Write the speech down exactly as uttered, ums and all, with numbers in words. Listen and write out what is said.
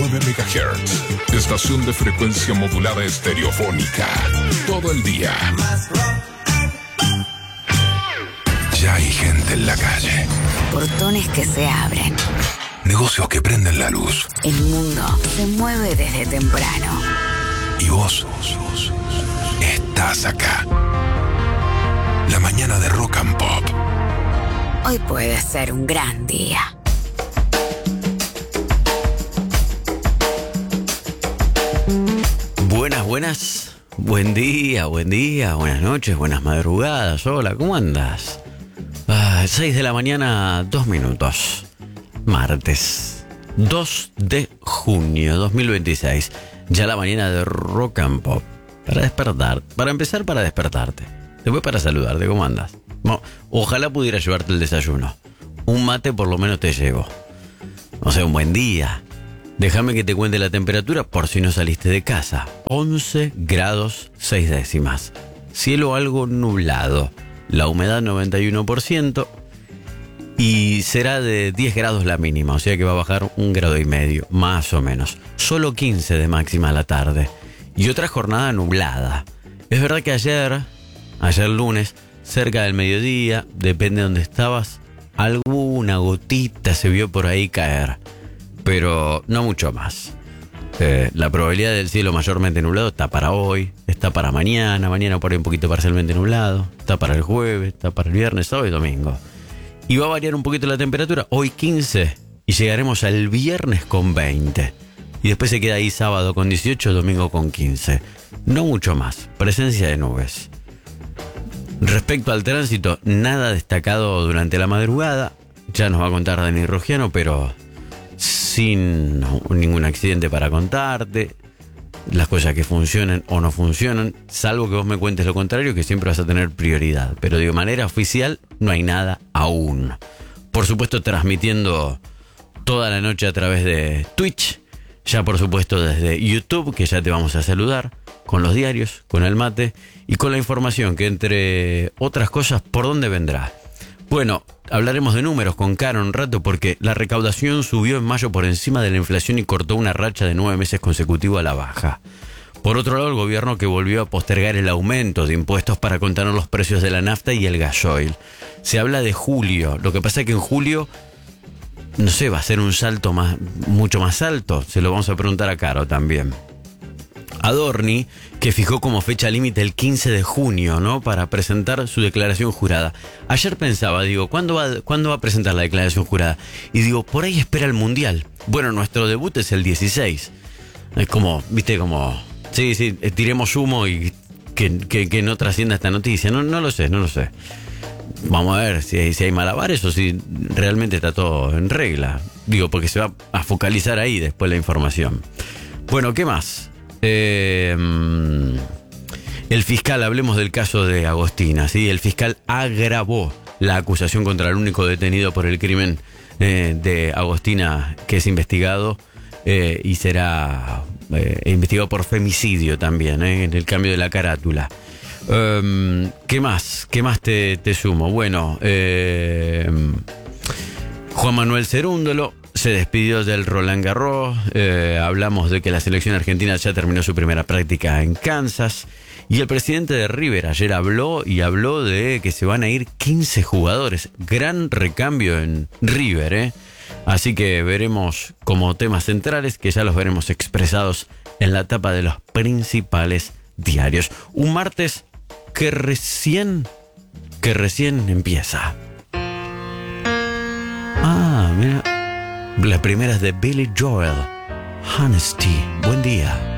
nueve megahertz. Estación de frecuencia modulada estereofónica. Todo el día. Ya hay gente en la calle. Portones que se abren. Negocios que prenden la luz. El mundo se mueve desde temprano. Y vos estás acá. La mañana de Rock and Pop. Hoy puede ser un gran día. Buenas, buenas. Buen día, buen día, buenas noches, buenas madrugadas. Hola, ¿cómo andas? Ah, seis de la mañana, dos minutos. Martes, dos de junio dos mil veintiséis. Ya la mañana de Rock and Pop. Para despertar. Para empezar, para despertarte. Después para saludarte. ¿Cómo andas? Bueno, ojalá pudiera llevarte el desayuno. Un mate por lo menos te llevo. O sea, un buen día. Déjame que te cuente la temperatura por si no saliste de casa. once grados seis décimas. Cielo algo nublado. La humedad noventa y uno por ciento. Y será de diez grados la mínima. O sea que va a bajar un grado y medio. Más o menos. Solo quince de máxima a la tarde. Y otra jornada nublada. Es verdad que ayer, ayer lunes, cerca del mediodía, depende de dónde estabas, alguna gotita se vio por ahí caer. Pero no mucho más. Eh, la probabilidad del cielo mayormente nublado está para hoy, está para mañana, mañana por ahí un poquito parcialmente nublado, está para el jueves, está para el viernes, sábado y domingo. Y va a variar un poquito la temperatura, hoy quince y llegaremos al viernes con veinte. Y después se queda ahí sábado con dieciocho, domingo con quince. No mucho más, presencia de nubes. Respecto al tránsito, nada destacado durante la madrugada. Ya nos va a contar Dani Rogiano, pero sin ningún accidente para contarte. Las cosas que funcionan o no funcionan, salvo que vos me cuentes lo contrario, que siempre vas a tener prioridad. Pero de manera oficial no hay nada aún. Por supuesto transmitiendo toda la noche a través de Twitch. Ya por supuesto desde YouTube, que ya te vamos a saludar, con los diarios, con el mate y con la información que, entre otras cosas, ¿por dónde vendrá? Bueno, hablaremos de números con Caro un rato porque la recaudación subió en mayo por encima de la inflación y cortó una racha de nueve meses consecutivos a la baja. Por otro lado, el gobierno que volvió a postergar el aumento de impuestos para contener los precios de la nafta y el gasoil. Se habla de julio, lo que pasa es que en julio, no sé, va a ser un salto más, mucho más alto. Se lo vamos a preguntar a Caro también. Adorni, que fijó como fecha límite el quince de junio, ¿no? Para presentar su declaración jurada. Ayer pensaba, digo, ¿cuándo va, ¿cuándo va a presentar la declaración jurada? Y digo, por ahí espera el Mundial. Bueno, nuestro debut es el dieciséis. Es como, viste, como, sí, sí, tiremos humo y que, que, que no trascienda esta noticia. No, no lo sé, no lo sé. Vamos a ver si hay, si hay malabares o si realmente está todo en regla. Digo, porque se va a focalizar ahí después la información. Bueno, ¿qué más? Eh, el fiscal, hablemos del caso de Agostina, ¿sí? El fiscal agravó la acusación contra el único detenido por el crimen eh, de Agostina, que es investigado eh, y será eh, investigado por femicidio también, eh, en el cambio de la carátula. Um, ¿Qué más? ¿Qué más te, te sumo? Bueno, eh, Juan Manuel Cerúndolo se despidió del Roland Garros. Eh, hablamos de que la selección argentina ya terminó su primera práctica en Kansas. Y el presidente de River ayer habló y habló de que se van a ir quince jugadores. Gran recambio en River, ¿eh? Así que veremos como temas centrales, que ya los veremos expresados en la tapa de los principales diarios. Un martes que recién, que recién empieza. Ah, mira. Las primeras de Billy Joel. Honesty. Buen día.